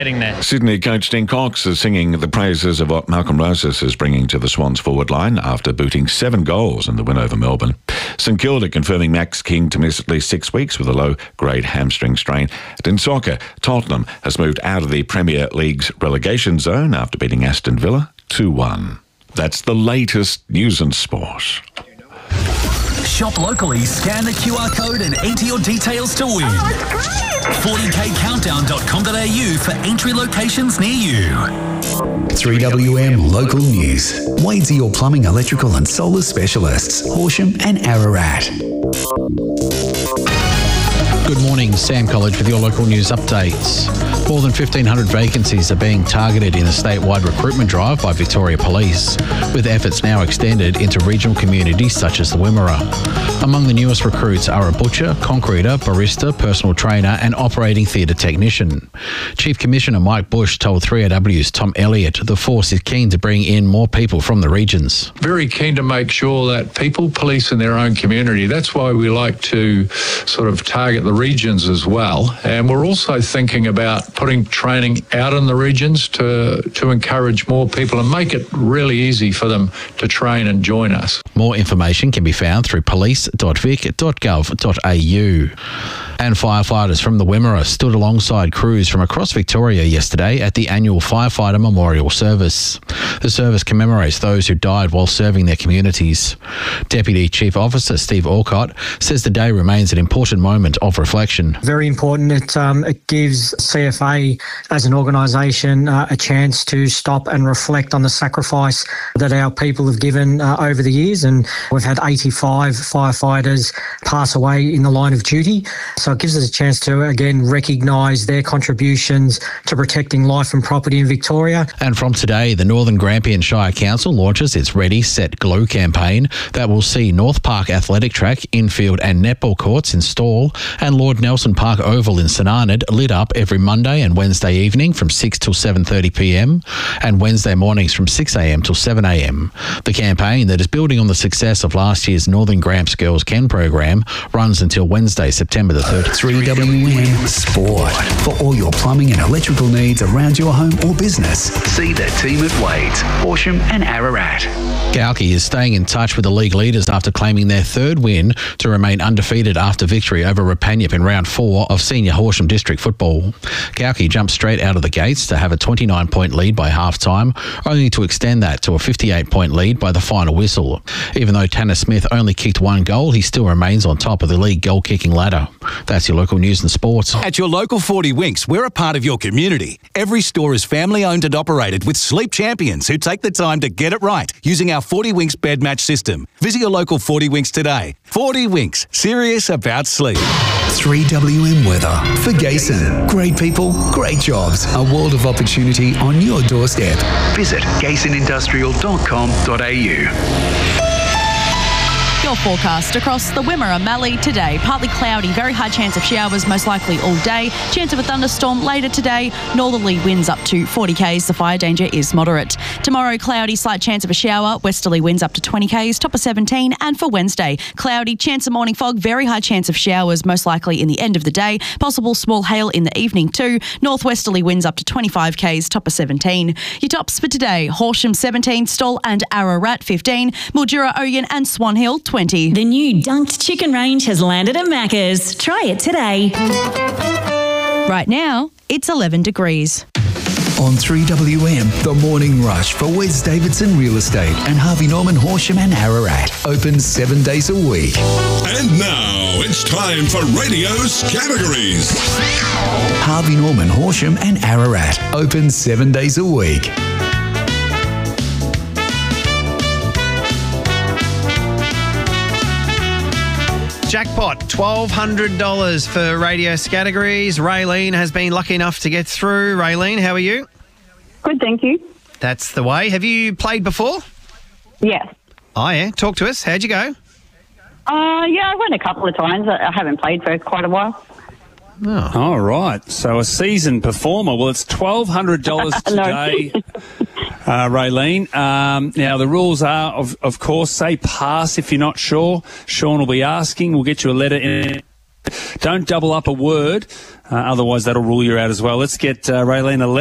getting there. Sydney coach Dean Cox is singing the praises of what Malcolm Rosas is bringing to the Swans forward line after booting 7 goals in the win over Melbourne. St Kilda confirming Max King to miss at least 6 weeks with a low-grade hamstring strain. And in soccer, Tottenham has moved out of the Premier League's relegation zone after beating Aston Villa 2-1. That's the latest news and sport. Shop locally, scan the QR code and enter your details to win. 40kcountdown.com.au for entry locations near you. 3WM Local News. Wadesy Your Plumbing, Electrical and Solar Specialists. Horsham and Ararat. Good morning, Sam College with your local news updates. More than 1,500 vacancies are being targeted in a statewide recruitment drive by Victoria Police, with efforts now extended into regional communities such as the Wimmera. Among the newest recruits are a butcher, concreter, barista, personal trainer and operating theatre technician. Chief Commissioner Mike Bush told 3AW's Tom Elliott the force is keen to bring in more people from the regions. Very keen to make sure that people police in their own community. That's why we like to sort of target the regions as well. And we're also thinking about putting training out in the regions to encourage more people and make it really easy for them to train and join us. More information can be found through police.vic.gov.au. And firefighters from the Wimmera stood alongside crews from across Victoria yesterday at the annual Firefighter Memorial Service. The service commemorates those who died while serving their communities. Deputy Chief Officer Steve Alcott says the day remains an important moment of reflection. Very important. It gives CFA as an organisation a chance to stop and reflect on the sacrifice that our people have given over the years, and we've had 85 firefighters pass away in the line of duty. So it gives us a chance to again recognise their contributions to protecting life and property in Victoria. And from today, the Northern Grampian Shire Council launches its Ready, Set, Glow campaign that will see North Park Athletic Track, infield and netball courts in Stawell and Lord Nelson Park Oval in St Arnaud lit up every Monday and Wednesday evening from 6 till 7:30pm and Wednesday mornings from 6am till 7am. The campaign, that is building on the success of last year's Northern Gramps Girls Can program, runs until Wednesday, September the 3rd. 3WM Sport. For all your plumbing and electrical needs around your home or business, see the team at Wades, Horsham and Ararat. Galkey is staying in touch with the league leaders after claiming their third win to remain undefeated after victory over Rapanyup in round 4 of senior Horsham District football. Galkey jumped straight out of the gates to have a 29-point lead by half-time, only to extend that to a 58-point lead by the final whistle. Even though Tanner Smith only kicked 1 goal, he still remains on top of the league goal-kicking ladder. That's your local news and sports. At your local 40 Winks, we're a part of your community. Every store is family owned and operated with sleep champions who take the time to get it right using our 40 Winks bed match system. Visit your local 40 Winks today. 40 Winks, serious about sleep. 3WM weather for Gayson. Great people, great jobs. A world of opportunity on your doorstep. Visit gaysonindustrial.com.au. Your forecast across the Wimmera Mallee today. Partly cloudy, very high chance of showers, most likely all day. Chance of a thunderstorm later today. Northerly winds up to 40 k's. The fire danger is moderate. Tomorrow, cloudy, slight chance of a shower. Westerly winds up to 20 k's, top of 17. And for Wednesday, cloudy, chance of morning fog, very high chance of showers, most likely in the end of the day. Possible small hail in the evening too. Northwesterly winds up to 25 k's, top of 17. Your tops for today: Horsham 17, Stawell and Ararat 15, Mildura, Oyen and Swan Hill 20. The new Dunked Chicken range has landed at Macca's. Try it today. Right now, it's 11 degrees. On 3WM, the morning rush for Wes Davidson Real Estate and Harvey Norman Horsham and Ararat. Open 7 days a week. And now it's time for Radio's Categories. Harvey Norman Horsham and Ararat. Open 7 days a week. Jackpot, $1,200 for Radio's Categories. Raylene has been lucky enough to get through. Raylene, how are you? Good, thank you. That's the way. Have you played before? Yes. Oh, yeah. Talk to us. How'd you go? Yeah, I went a couple of times. I haven't played for quite a while. Oh. All right. So a seasoned performer. Well, it's $1,200 today, Raylene. Now, the rules are, of course, say pass if you're not sure. Sean will be asking. We'll get you a letter in. Don't double up a word. Otherwise, that'll rule you out as well. Let's get Raylene